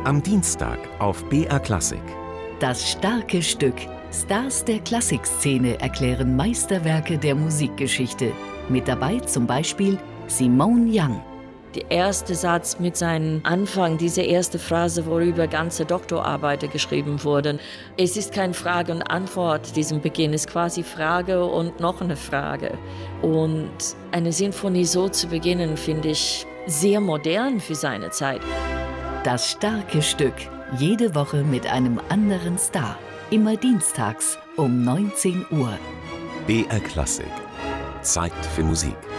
Am Dienstag auf BR Klassik. Das starke Stück. Stars der Klassikszene erklären Meisterwerke der Musikgeschichte. Mit dabei zum Beispiel Simone Young. Der erste Satz mit seinem Anfang, diese erste Phrase, worüber ganze Doktorarbeiten geschrieben wurden. Es ist keine Frage und Antwort, diesem Beginn ist quasi Frage und noch eine Frage. Und eine Sinfonie so zu beginnen, finde ich sehr modern für seine Zeit. Das starke Stück. Jede Woche mit einem anderen Star. Immer dienstags um 19 Uhr. BR Klassik. Zeit für Musik.